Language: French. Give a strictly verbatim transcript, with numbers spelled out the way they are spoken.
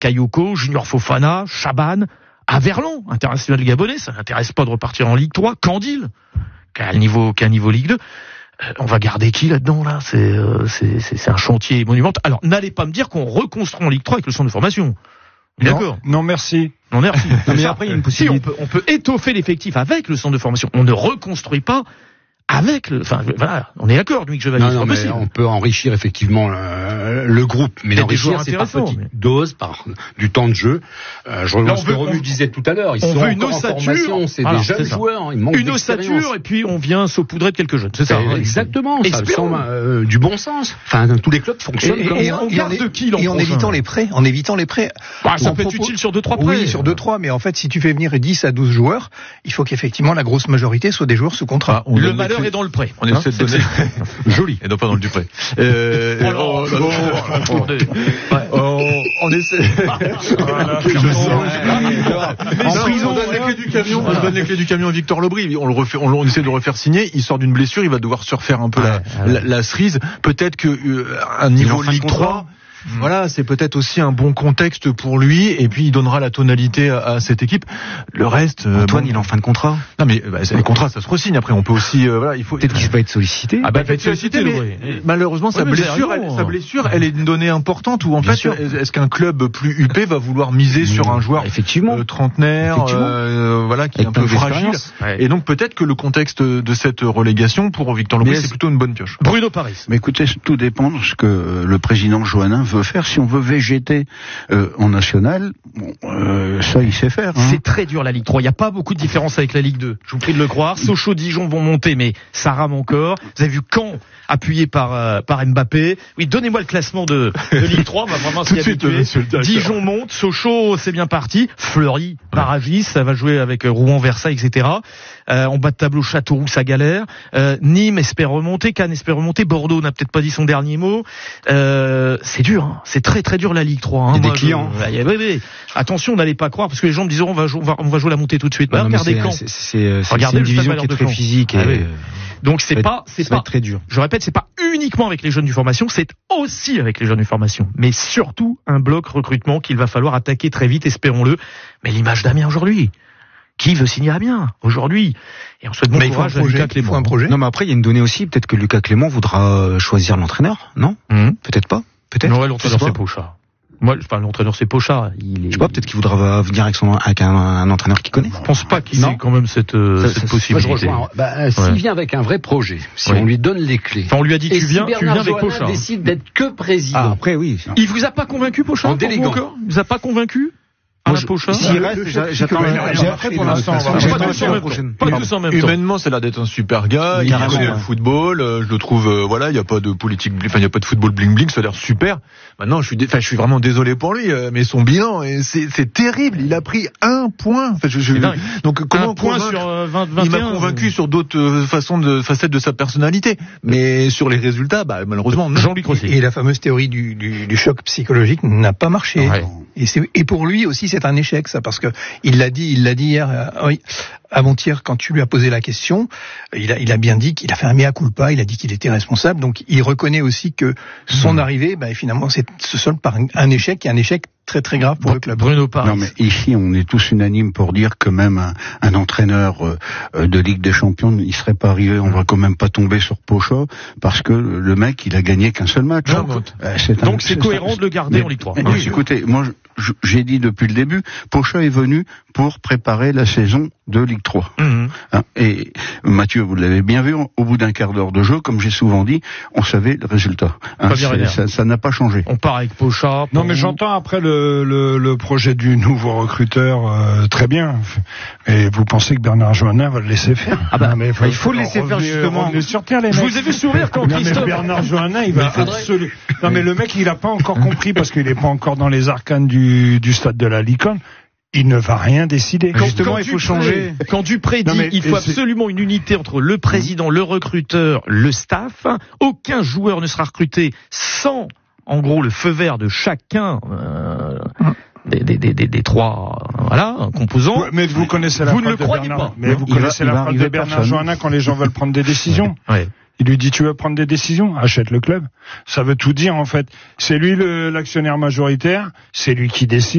Kayoko, Junior Fofana, Chaban, Averlan, international gabonais, ça n'intéresse pas de repartir en Ligue trois, Candil, qui a un niveau, qui a un niveau Ligue deux. Euh, on va garder qui là-dedans, là? C'est, euh, c'est, c'est, c'est un chantier monumental. Alors, n'allez pas me dire qu'on reconstruit en Ligue trois avec le centre de formation. Non, d'accord. Non, merci. Non, merci. Non, mais après, il y a une possibilité. Si, on peut, on peut étoffer l'effectif avec le centre de formation. On ne reconstruit pas avec le, enfin, voilà, on est d'accord, Louis Chevalier. Non, non, mais on peut enrichir effectivement le, le groupe, mais l'enrichir, c'est par petite mais... dose, par du temps de jeu. Euh, je reviens à ce que Romu disait tout à l'heure. Ils on sont veut une encore ossature, en formation, c'est voilà, des jeunes c'est joueurs, ils manquent une ossature, et puis on vient saupoudrer de quelques jeunes. C'est ça. Hein, exactement. Ça semble euh, du bon sens. Enfin, tous les clubs fonctionnent et, comme et, ça. On garde de qui, et en évitant les prêts, en évitant les prêts. Bah, ça peut être utile sur deux, trois prêts. Oui, sur deux, trois, mais en fait, si tu fais venir dix à douze joueurs, il faut qu'effectivement la grosse majorité soit des joueurs sous contrat. Ah, le malheur est dans le prêt. On essaie de donner joli et non pas dans le Dupré. Euh, oh, oh, oh, oh, on essaie. En prison, on donne les clés du camion. On donne les clés du camion à Victor Lobry. On le refait, on, on essaie de le refaire signer. Il sort d'une blessure, il va devoir se refaire un peu la, la, la cerise. Peut-être que euh, un niveau Ligue trois. Mmh. Voilà, c'est peut-être aussi un bon contexte pour lui, et puis il donnera la tonalité à, à cette équipe. Le reste, Antoine, bon, il est en fin de contrat. Non mais bah, les contrats, ça se re-signe. Après, on peut aussi, euh, voilà, il faut. Peut-être qu'il va être sollicité. Ah bah, il va être sollicité, mais malheureusement, ouais, sa mais blessure, elle, sa blessure, elle est une donnée importante. Où en Bien fait, sûr. Est-ce qu'un club plus huppé va vouloir miser mmh. sur un joueur effectivement euh, trentenaire, effectivement. Euh, voilà, qui Avec est un peu fragile. Ouais. Et donc peut-être que le contexte de cette relégation pour Victor Lobry, c'est plutôt une bonne pioche. Bruno Paris. Mais écoutez, tout dépend de ce que le président Joannin veut faire. Si on veut végéter euh, en national, bon, euh, ça il sait faire. Hein. C'est très dur la Ligue trois, il n'y a pas beaucoup de différence avec la Ligue deux, je vous prie de le croire. Sochaux, Dijon vont monter, mais ça rame encore. Vous avez vu Caen appuyé par euh, par Mbappé. Oui, donnez-moi le classement de, de Ligue trois, on va vraiment s'y habituer. Dijon monte, Sochaux c'est bien parti, Fleury, Paragis, ça va jouer avec Rouen, Versailles, et cetera. Euh, en bas de tableau, Châteauroux, ça galère. Euh, Nîmes espère remonter, Cannes espère remonter, Bordeaux n'a peut-être pas dit son dernier mot. Euh, c'est dur, hein. C'est très très dur la Ligue trois. Hein. Il y a Moi, des clients. Je, oui, oui. Attention, n'allez pas croire, parce que les gens me disent on va jouer, on va, on va jouer la montée tout de suite. Bah, regardez Caen. C'est, c'est, c'est, c'est une division qui est très physique. Ah, et oui. Donc c'est pas, c'est pas très dur. Je répète, c'est pas uniquement avec les jeunes du formation, c'est aussi avec les jeunes du formation, mais surtout un bloc recrutement qu'il va falloir attaquer très vite, espérons-le. Mais l'image d'Amiens aujourd'hui. Qui veut signer Amiens aujourd'hui? Et on souhaite bon mais courage à Lucas Clément. Il faut un projet. Non, mais après il y a une donnée aussi. Peut-être que Lucas Clément voudra choisir l'entraîneur, non? Mmh. Peut-être pas. Peut-être. Non, l'entraîneur c'est Pochard. Moi, enfin, l'entraîneur c'est Pochard. Il est... Je sais pas. Peut-être qu'il voudra venir avec son avec un, un entraîneur qu'il connaît. Je pense pas qu'il ait quand même cette, euh, ça, cette ça, possibilité. Moi, je rejoins. Bah, ouais. S'il vient avec un vrai projet, si oui. on lui donne les clés. Enfin, on lui a dit tu viens, si tu viens avec Pochard. Bernard décide d'être que président. Ah, après oui. Il vous a pas convaincu Pochard? En déléguant. Encore il vous a pas convaincu? Moi, je, s'il reste, j'attends. J'ai après pour l'instant. Pas tous en même temps. Humainement, ça a l'air d'être un super gars. Il connaît le football. Je le trouve, voilà, il y a pas de politique, enfin, il y a pas de football bling bling. Ça a l'air super. Maintenant, je suis, enfin, je suis vraiment désolé pour lui, mais son bilan, c'est, c'est terrible. Il a pris un point. Enfin, je, je, donc comment un point sur vingt, vingt et un. Il m'a convaincu sur d'autres façons de facettes de sa personnalité, mais sur les résultats, bah malheureusement. Non. Jean-Luc Rossi. Et la fameuse théorie du, du, du choc psychologique n'a pas marché. Ouais. Et, c'est, et pour lui aussi, c'est un échec, ça, parce que il l'a dit, il l'a dit hier, euh, oui, avant-hier, quand tu lui as posé la question, il a, il a bien dit qu'il a fait un mea culpa, il a dit qu'il était responsable, donc il reconnaît aussi que son mmh. arrivée, bah, finalement, c'est, se solde par un, un échec, et un échec très très grave pour bon, le club. Bruno Paris. Non mais ici on est tous unanimes pour dire que même un, un entraîneur euh, de Ligue des Champions, il serait pas arrivé, on va quand même pas tomber sur Pochard parce que le mec il a gagné qu'un seul match. Non, donc euh, c'est, donc un, c'est, c'est cohérent un, de le garder mais, en Ligue trois. Mais, oui, écoutez, moi je, j'ai dit depuis le début, Pochard est venu pour préparer la saison de Ligue trois. Mmh. Hein, et Mathieu, vous l'avez bien vu, au bout d'un quart d'heure de jeu, comme j'ai souvent dit, on savait le résultat. Hein, ça, ça n'a pas changé. On part avec Pochard. Non mais j'entends après le, le, le projet du nouveau recruteur, euh, très bien. Et vous pensez que Bernard Joannin va le laisser faire? Ah bah, non, mais faut, il faut le laisser faire justement. Sur terre, les Je vous ai vu sourire quand non, Christophe. Mais Bernard Joannin, il va absolument. Non mais le mec, il a pas encore compris parce qu'il est pas encore dans les arcanes du, du stade de la Licorne. Il ne va rien décider. Quand, Justement, quand il faut Dupré, changer. Quand Dupré dit il faut absolument une unité entre le président, le recruteur, le staff, aucun joueur ne sera recruté sans, en gros, le feu vert de chacun euh, des, des, des, des, des trois voilà, composants. Ouais, mais vous connaissez la vous phrase ne le de croyez Bernard, pas. mais vous il connaissez va, la phrase de Bernard Joannin quand les gens veulent prendre des décisions. Ouais. Il lui dit tu veux prendre des décisions, achète le club. Ça veut tout dire en fait. C'est lui le, l'actionnaire majoritaire, c'est lui qui décide.